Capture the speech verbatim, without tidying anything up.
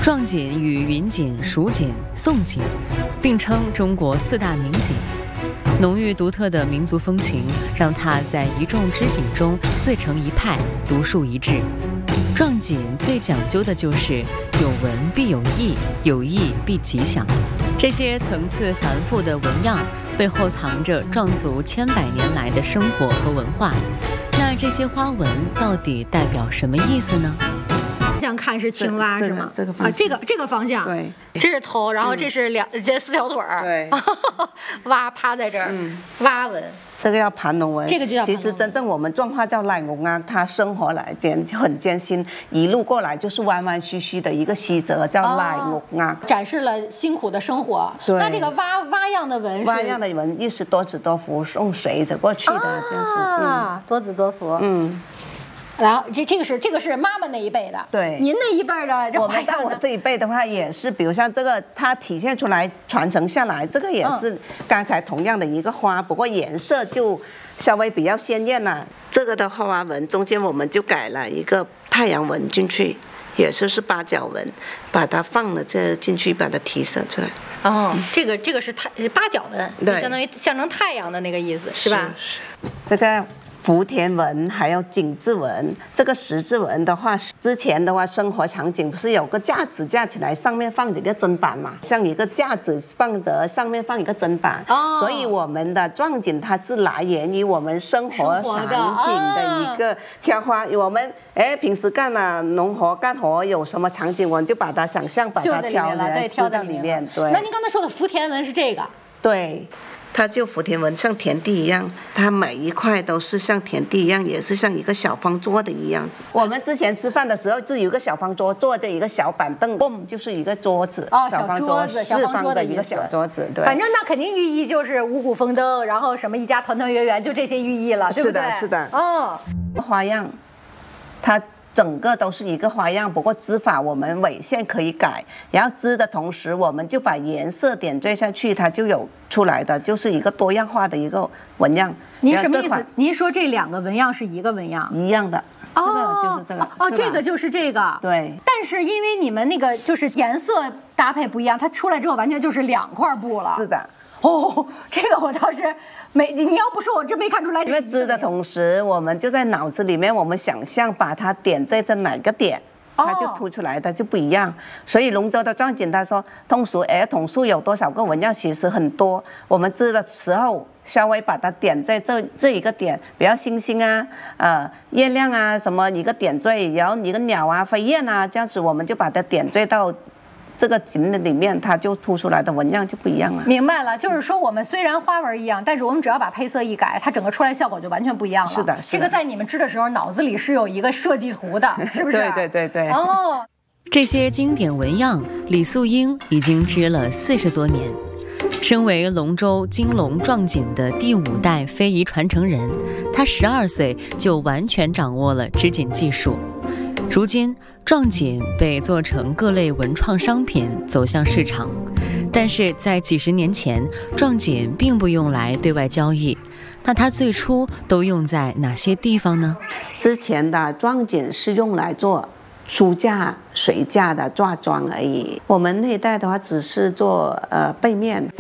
壮锦与云锦、蜀锦、宋锦并称中国四大名锦。浓郁独特的民族风情，让它在一众织锦中自成一派，独树一帜。壮锦最讲究的就是有文必有义，有义必吉祥。这些层次繁复的纹样背后藏着壮族千百年来的生活和文化。那这些花纹到底代表什么意思呢？ 这样看是青蛙是吗？ 这个方向啊，这个这个方向， 对， 这是头，然后这是两、嗯、这四条腿儿， 对， 蛙趴在这儿， 嗯， 蛙纹。 这个叫盘龙纹， 这个就叫其实真正我们壮话叫赖龙啊，他生活来艰很艰辛，一路过来就是弯弯曲曲的一个西泽，叫赖龙啊， 展示了辛苦的生活。 对， 那这个蛙蛙样的纹是蛙样的纹，意思多子多福，送水的过去的，这样子， 啊，多子多福， 嗯。 然后这这个是这个是妈妈那一辈的， 对， 您那一辈的，这我们到我这一辈的话也是，比如像这个，它体现出来传承下来，这个也是刚才同样的一个花，不过颜色就稍微比较鲜艳了。这个的花纹中间我们就改了一个太阳纹进去，也就是八角纹，把它放了这进去，把它提色出来。 哦，这个这个是太八角纹，就相当于象征太阳的那个意思，是吧？ 是这个。福田纹还有景字纹，这个十字纹的话，之前的话生活场景不是有个架子架起来，上面放一个砧板嘛，像一个架子放着，上面放一个砧板，哦，所以我们的壮锦它是来源于我们生活场景的一个挑花，哦，我们哎平时干了农活干活有什么场景，我们就把它想象把它挑了，对，挑在里面。 对， 那您刚才说的福田纹是这个？ 对。它就福田纹像田地一样，它每一块都是像田地一样，也是像一个小方桌的一样子。我们之前吃饭的时候，就有一个小方桌，坐着一个小板凳，我们就是一个桌子， 哦，小桌子，小方桌的一个小桌子。对， 反正那肯定寓意就是五谷丰登，然后什么一家团团圆圆，就这些寓意了，对不对？ 是的，是的。 哦， 花样，它。整个都是一个花样，不过织法我们纬线可以改，然后织的同时，我们就把颜色点缀下去，它就有出来的，就是一个多样化的一个纹样。 您什么意思？您说这两个纹样是一个纹样？ 一样的。 哦， 这个就是这个。 哦，这个就是这个。 对。 但是因为你们那个就是颜色搭配不一样，它出来之后完全就是两块布了。 是的。 哦，这个我倒是没，你要不说我真没看出来。 因为织的同时，我们就在脑子里面，我们想象把它点缀在哪个点，它就凸出来的就不一样。所以龙舟的壮锦，他说通俗儿统数有多少个纹样？其实很多。我们织的时候，稍微把它点在这这一个点，比如星星啊、呃月亮啊什么一个点缀，然后一个鸟啊、飞燕啊，这样子我们就把它点缀到。这个锦的里面，它就凸出来的纹样就不一样了。 明白了，就是说我们虽然花纹一样，但是我们只要把配色一改，它整个出来效果就完全不一样了。 是的，是的。 这个在你们织的时候，脑子里是有一个设计图的，是不是？ 对对对对。 哦， 这些经典纹样，李素英已经织了四十多年。身为龙舟金龙壮锦的第五代非遗传承人，她十二岁就完全掌握了织锦技术。如今，壮锦被做成各类文创商品走向市场，但是在几十年前，壮锦并不用来对外交易。那它最初都用在哪些地方呢？ 之前的壮锦是用来做书架、水架的挂装而已。我们那一代的话，只是做呃背面。